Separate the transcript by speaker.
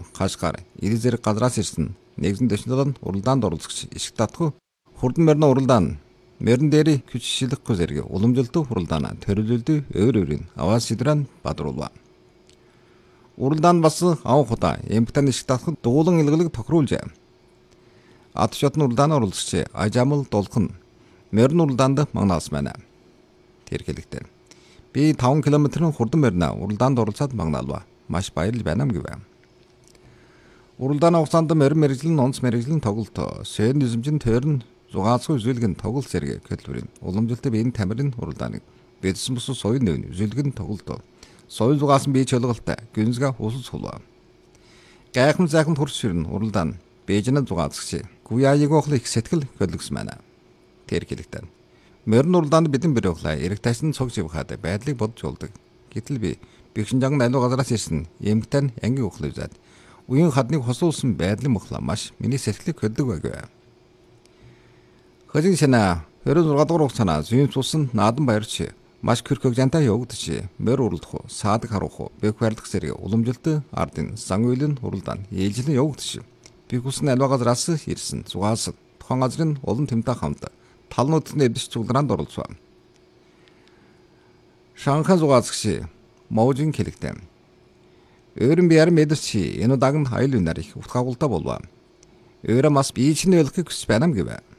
Speaker 1: Кашгар, Ири зэрэг газраас ирсэн нэгэн төчнөр нь уралдаанд оролцогч ишг татхуу хурдан морины уралдаан морин дээр күч шилэхгүй зэрэг уламжлалт уралдаана төрөлөлдөө өөрийн аваас сидран бадруулва. Уралдаанд бас аван худаа эмгтэн ишг татхад дуулан илгэлэг тохируулжээ. Ат шотны уралдаанд оролцогч Ажамал Дулхан морин уралдаанд магнаас байна. Тэр хэлэхдээ би 5 км-ийн хурдан морина уралдаанд оролцоод магнаалва. Маш баярлж байна гэв. Уралдааны хугацаанд морин мэрэгжлийн онц мэрэгжлийн тоглолт, сэн низмжин тойрон зугаалцгүй үзүүлгэн тоглолт зэрэг хэлбэрийн уламжлалт биеийн тамирын уралдааныг бидсэн бус соёл нэвн үзүүлгэн тоглолт, соёл зугаасан бие чөлгөлтэй гүнзга усал сулва. Гайхам зайхан хурц ширэн уралдаан бэжнэ зугаалцгч гуяаиг охлох их сэтгэл хөдлөсөн байна. Тэр хэлэхдээ морин уралдаанд бидэн бэрөхлээ эрэг тайсан цог живхаад байдлыг бодж болдог. Гэтэл би бэгшинжан айлуу газраас ирсэн эмгтэн ангийн охлоо зад үеийн хадныг хосуулсан байдлын мөхлөө маш миний сэтгэлийг хөддөг байв. Хожиг шана 26 дугаар хугацаана зүйн цусан наадан баярч маш хөрхөг жантай явагдчих морь уралдах саадаг харуулах бэх барилдах зэрэг уламжлалт ардын сан үйлэн уралдаан ээлжлэн явагдчих. Би хүссэн айлуу газраас ирсэн зугаас тухайн газрын улан тэмдэг хамт талнуудын эвдэж цуглаанд оролцов. Шанхай зугаалцагч Моужин хэлэхдээ өөрийн биеэр мэдэрч энэ удаагийн аюул үнаар их утгаагуултаа болов. Өөрөө бас биечний өлхийг хүсэж байна гэв.